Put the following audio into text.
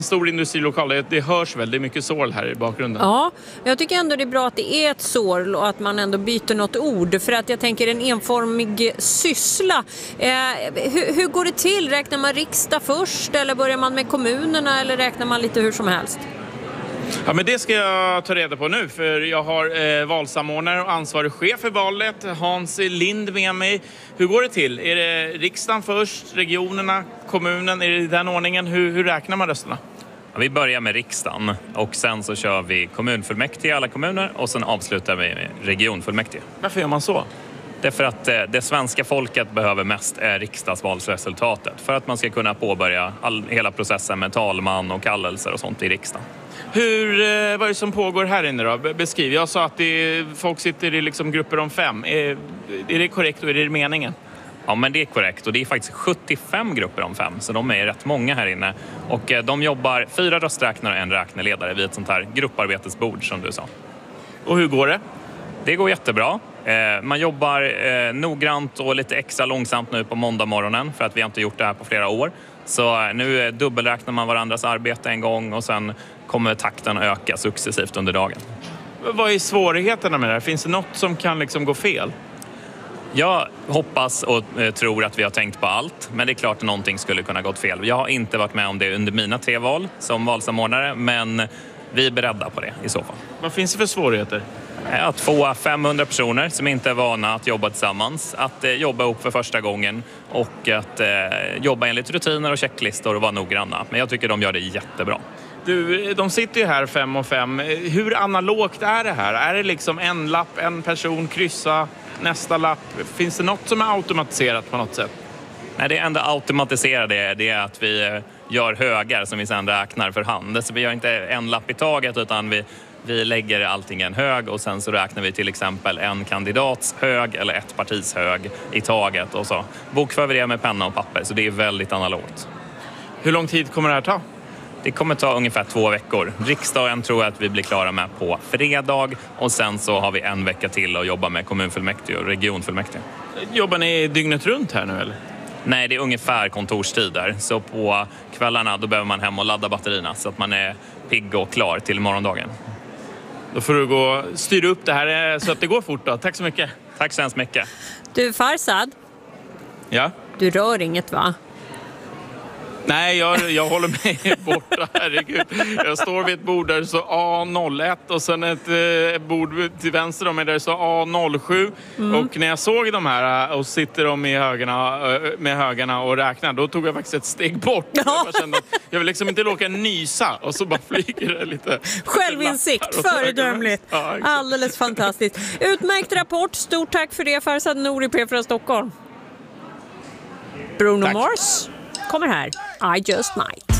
Stor industrilokal, det hörs väl, det är mycket sorl här i bakgrunden. Ja, men jag tycker ändå det är bra att det är ett sorl och att man ändå byter något ord. För att jag tänker en enformig syssla. Hur går det till? Räknar man riksdag först eller börjar man med kommunerna eller räknar man lite hur som helst? Ja, men det ska jag ta reda på nu, för jag har valsamordnare och ansvarig chef för valet, Hans Lind, med mig. Hur går det till? Är det riksdagen först, regionerna, kommunen? Är det i den ordningen? Hur räknar man rösterna? Ja, vi börjar med riksdagen och sen så kör vi kommunfullmäktige i alla kommuner och sen avslutar vi med regionfullmäktige. Varför gör man så? Därför att det svenska folket behöver mest är riksdagsvalsresultatet för att man ska kunna påbörja hela processen med talman och kallelser och sånt i riksdagen. Vad är det som pågår här inne då? Beskriv. Jag sa att folk sitter i liksom grupper om 5. Är det korrekt och är det meningen? Ja, men det är korrekt och det är faktiskt 75 grupper om 5, så de är rätt många här inne. Och de jobbar 4 rösträknare och en räkneledare vid ett sånt här grupparbetesbord som du sa. Och hur går det? Det går jättebra. Man jobbar noggrant och lite extra långsamt nu på måndag morgonen för att vi har inte gjort det här på flera år. Så nu dubbelräknar man varandras arbete en gång och sen kommer takten öka successivt under dagen. Vad är svårigheterna med det här? Finns det något som kan liksom gå fel? Jag hoppas och tror att vi har tänkt på allt, men det är klart att någonting skulle kunna gått fel. Jag har inte varit med om det under mina 3 val som valsamordnare, men vi är beredda på det i så fall. Vad finns det för svårigheter? Att få 500 personer som inte är vana att jobba tillsammans, att jobba ihop för första gången och att jobba enligt rutiner och checklistor och vara noggranna. Men jag tycker de gör det jättebra. Du, de sitter ju här 5 och 5. Hur analogt är det här? Är det liksom en lapp, en person, kryssa, nästa lapp? Finns det något som är automatiserat på något sätt? Nej, det enda automatiserade det är att vi gör högar som vi sedan räknar för hand. Så vi gör inte en lapp i taget utan vi lägger allting i en hög och sen så räknar vi till exempel en kandidats hög eller ett partis hög i taget och så bokför vi det med penna och papper, så det är väldigt analogt. Hur lång tid kommer det här ta? Det kommer ta ungefär 2 veckor. Riksdagen tror jag att vi blir klara med på fredag och sen så har vi 1 vecka till att jobba med kommunfullmäktige och regionfullmäktige. Jobbar ni dygnet runt här nu eller? Nej, det är ungefär kontorstider. Så på kvällarna då behöver man hem och ladda batterierna så att man är pigg och klar till morgondagen. Då får du gå och styra upp det här så att det går fort då. Tack så mycket. Tack så hemskt mycket. Du Farsad, Ja? du rör inget va? Nej, jag håller mig borta, herregud. Jag står vid ett bord där det står A01 och sen ett bord till vänster om mig där det står A07. Och när jag såg de här och sitter de med högarna och räknar, då tog jag faktiskt ett steg bort. Ja. Jag kände att jag vill liksom inte råka nysa och så bara flyger det lite. Självinsikt, föredömligt. Ja, alldeles fantastiskt. Utmärkt rapport, stort tack för det Farsad Nouri, P4 Stockholm. Bruno Tack. Mars kommer här, I Just Might.